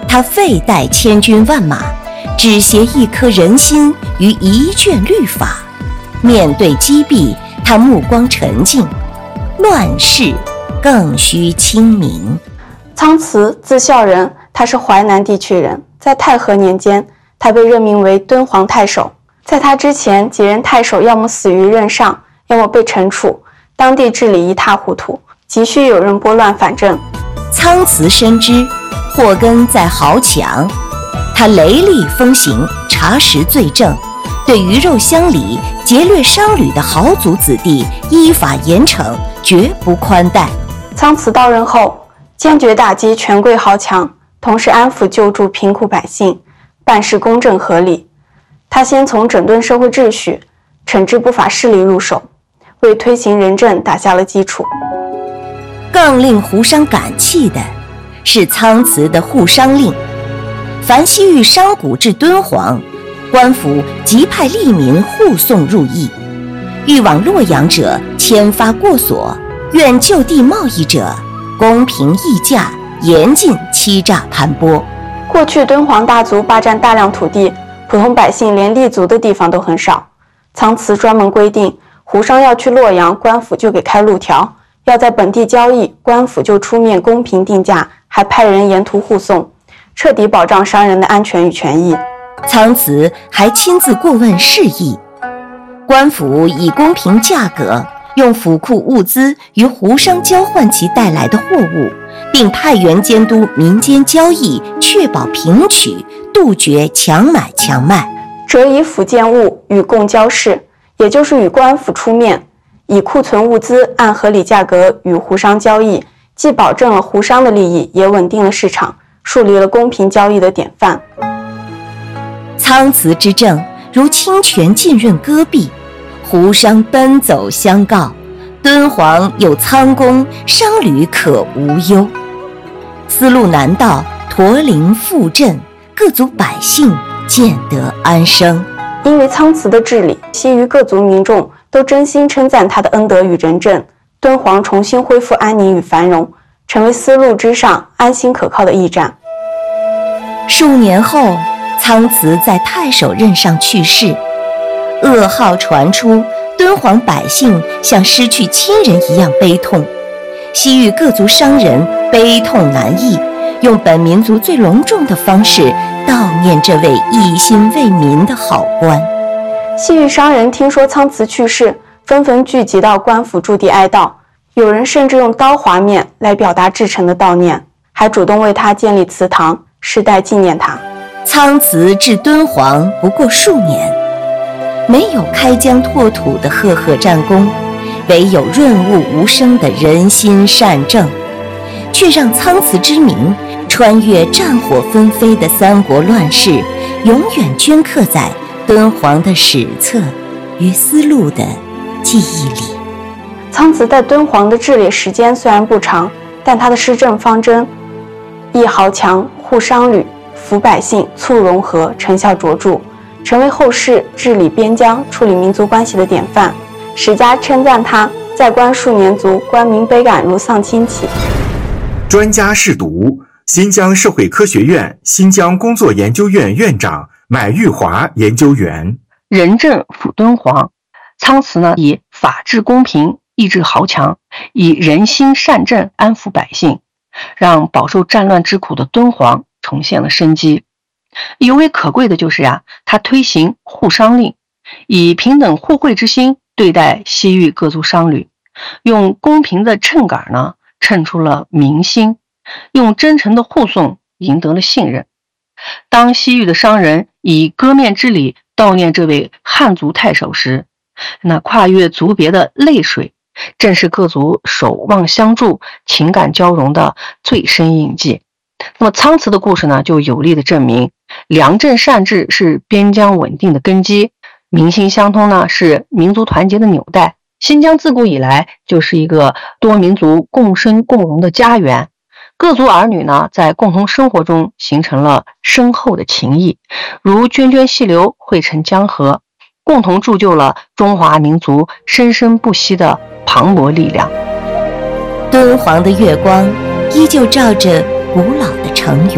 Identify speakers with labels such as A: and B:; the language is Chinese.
A: 他废带千军万马，只携一颗人心于一卷律法。面对击毙，他目光沉静，乱世更需清明。
B: 苍慈，字孝仁，他是淮南地区人。在太和年间，他被任命为敦煌太守。在他之前，几任太守要么死于任上，要么被惩处，当地治理一塌糊涂，急需有人拨乱反正。
A: 苍慈深知祸根在豪强，他雷厉风行，查实罪证，对鱼肉乡里劫掠商旅的豪族子弟依法严惩，绝不宽待。
B: 苍慈到任后，坚决打击权贵豪强，同时安抚救助贫苦百姓，办事公正合理。他先从整顿社会秩序、惩治不法势力入手，为推行仁政打下了基础。
A: 更令胡商感泣的是苍慈的护商令。凡西域商贾至敦煌，官府即派吏民护送入邑，欲往洛阳者签发过所，愿就地贸易者公平议价，严禁欺诈盘剥。
B: 过去敦煌大族霸占大量土地，普通百姓连立足的地方都很少。苍慈专门规定，胡商要去洛阳，官府就给开路条；要在本地交易，官府就出面公平定价，还派人沿途护送，彻底保障商人的安全与权益。
A: 苍慈还亲自过问事宜，官府以公平价格用府库物资与胡商交换其带来的货物，并派员监督民间交易，确保平取，杜绝强买强卖。
B: 则以府建物与共交市，也就是与官府出面，以库存物资按合理价格与胡商交易，既保证了胡商的利益，也稳定了市场，树立了公平交易的典范。
A: 苍慈之政如清泉浸润戈壁，胡商奔走相告，敦煌有苍公，商旅可无忧。丝路南道，驼铃复振，各族百姓见得安生。
B: 因为苍慈的治理，西域各族民众都真心称赞他的恩德与仁政，敦煌重新恢复安宁与繁荣，成为丝路之上安心可靠的驿站。
A: 数年后，苍慈在太守任上去世，噩耗传出，敦煌百姓像失去亲人一样悲痛。西域各族商人悲痛难抑，用本民族最隆重的方式悼念这位一心为民的好官。
B: 西域商人听说苍慈去世，纷纷聚集到官府驻地哀悼，有人甚至用刀划面来表达至诚的悼念，还主动为他建立祠堂，世代纪念他。
A: 苍慈至敦煌不过数年，没有开疆拓土的赫赫战功，唯有润物无声的人心善政，却让苍慈之名穿越战火纷飞的三国乱世，永远镌刻在敦煌的史册与丝路的记忆里。
B: 苍慈在敦煌的治理时间虽然不长，但他的施政方针抑豪强、护商旅、扶百姓、促融合，成效卓著，成为后世治理边疆、处理民族关系的典范。史家称赞他在官数年足，官民悲感如丧亲戚。
C: 专家试读：新疆社会科学院新疆工作研究院院长买玉华研究员。
D: 仁政抚敦煌，苍慈呢以法治公平抑制豪强，以人心善政安抚百姓，让饱受战乱之苦的敦煌重现了生机。尤为可贵的就是他推行护商令，以平等互惠之心对待西域各族商旅，用公平的秤杆呢称出了民心，用真诚的护送赢得了信任。当西域的商人以割面之礼悼念这位汉族太守时，那跨越族别的泪水，正是各族守望相助、情感交融的最深印记。那么苍慈的故事呢，就有力的证明，良政善治是边疆稳定的根基，民心相通呢是民族团结的纽带。新疆自古以来就是一个多民族共生共荣的家园，各族儿女呢在共同生活中形成了深厚的情谊，如涓涓细流汇成江河，共同铸就了中华民族生生不息的磅礴力量。
A: 敦煌的月光依旧照着古老的城垣。